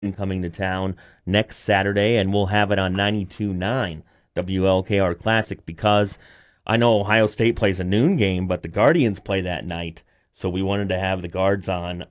coming to town next Saturday, and we'll have it on 92.9 WLKR Classic because I know Ohio State plays a noon game, but the Guardians play that night, so we wanted to have the Guards on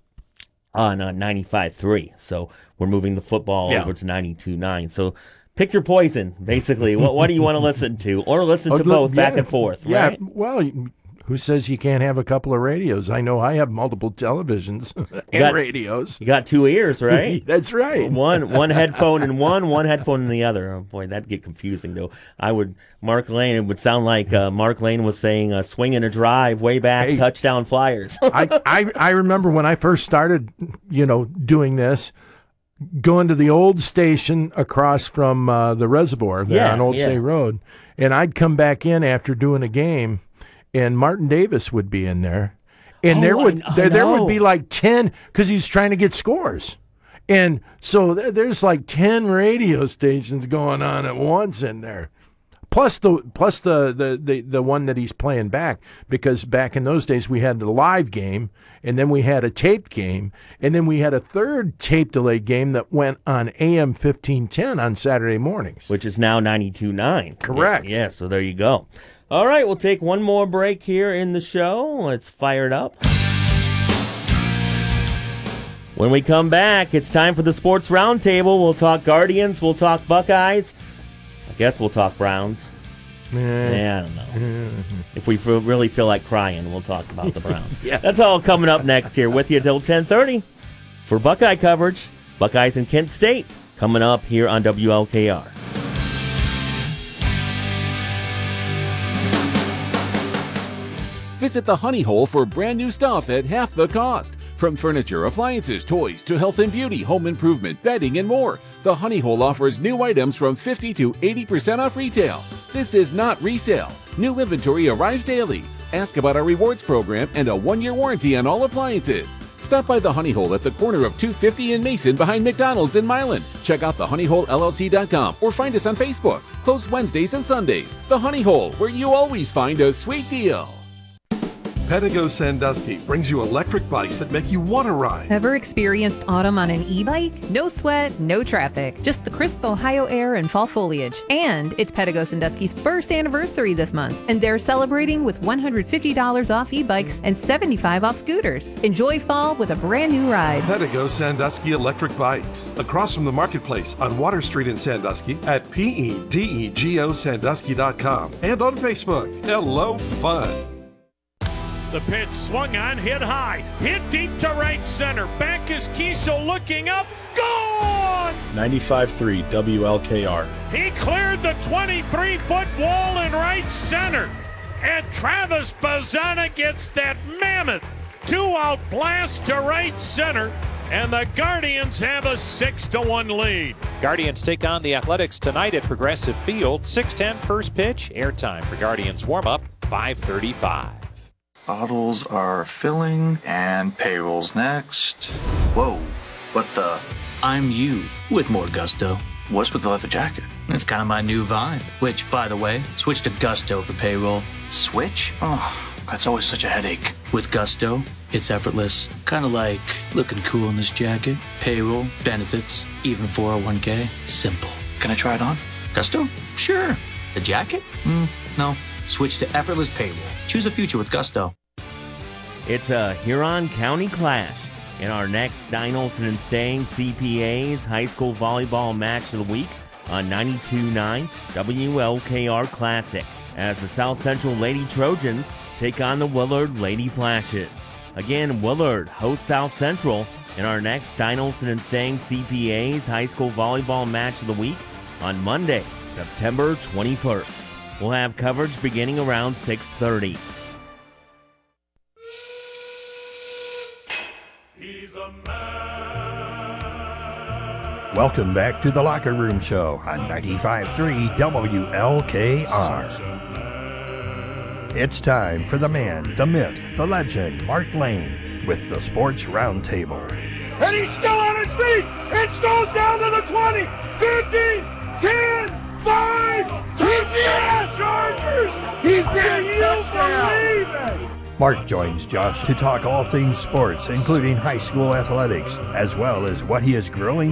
95.3. So we're moving the football over to 92.9. So pick your poison, basically. What do you want to listen to? Or listen to both back and forth, right? Yeah, well, who says you can't have a couple of radios? I know I have multiple televisions and radios. You got two ears, right? That's right. One headphone in one headphone in the other. Oh, boy, that'd get confusing, though. Mark Lane, it would sound like Mark Lane was saying swing and a drive, way back, touchdown Flyers. I remember when I first started, doing this, going to the old station across from the reservoir there on Old State Road, and I'd come back in after doing a game, and Martin Davis would be in there, and there would be like 10 because he's trying to get scores, and so there's like 10 radio stations going on at once in there, plus the one that he's playing back, because back in those days we had the live game, and then we had a taped game, and then we had a third tape delayed game that went on AM 1510 on Saturday mornings, which is now 92.9. Correct. Yeah, so there you go. All right, we'll take one more break here in the show. Let's fire it up. When we come back, it's time for the Sports Roundtable. We'll talk Guardians, we'll talk Buckeyes. I guess we'll talk Browns. I don't know. If we really feel like crying, we'll talk about the Browns. That's all coming up next here with you until 10:30 for Buckeye coverage. Buckeyes and Kent State coming up here on WLKR. Visit the Honey Hole for brand new stuff at half the cost. From furniture, appliances, toys, to health and beauty, home improvement, bedding, and more, the Honey Hole offers new items from 50 to 80% off retail. This is not resale. New inventory arrives daily. Ask about our rewards program and a 1-year warranty on all appliances. Stop by the Honey Hole at the corner of 250 and Mason behind McDonald's in Milan. Check out thehoneyholellc.com or find us on Facebook. Closed Wednesdays and Sundays. The Honey Hole, where you always find a sweet deal. Pedigo Sandusky brings you electric bikes that make you want to ride. Ever experienced autumn on an e-bike? No sweat, no traffic, just the crisp Ohio air and fall foliage. And it's Pedigo Sandusky's first anniversary this month, and they're celebrating with $150 off e-bikes and $75 off scooters. Enjoy fall with a brand new ride. Pedigo Sandusky electric bikes, across from the marketplace on Water Street in Sandusky at PEDEGOSandusky.com and on Facebook. Hello, fun. The pitch swung on, hit high, hit deep to right center. Back is Kiesel looking up, gone! 95.3 WLKR. He cleared the 23-foot wall in right center. And Travis Bazzana gets that mammoth 2-out blast to right center. And the Guardians have a 6-1 lead. Guardians take on the Athletics tonight at Progressive Field. 6:10 first pitch. Airtime for Guardians warm-up, 5:35. Bottles are filling, and payroll's next. Whoa, what the? I'm you with more gusto. What's with the leather jacket? It's kind of my new vibe. Which, by the way, switch to Gusto for payroll. Switch? Oh, that's always such a headache. With Gusto, it's effortless. Kind of like looking cool in this jacket. Payroll, benefits, even 401k. Simple. Can I try it on? Gusto? Sure. The jacket? No. Switch to effortless payroll. Choose a future with Gusto. It's a Huron County clash in our next Stein Olsen and Stang CPA's high school volleyball match of the week on 92.9 WLKR Classic as the South Central Lady Trojans take on the Willard Lady Flashes. Again, Willard hosts South Central in our next Stein Olsen and Stang CPA's high school volleyball match of the week on Monday, September 21st. We'll have coverage beginning around 6:30. Welcome back to the Locker Room Show on 95.3 WLKR. It's time for the man, the myth, the legend, Mark Lane, with the Sports Roundtable. And he's still on his feet! It goes down to the 20, 15, 10, 5, 2, Chargers! He's going to believe it! Mark joins Josh to talk all things sports, including high school athletics, as well as what he is growing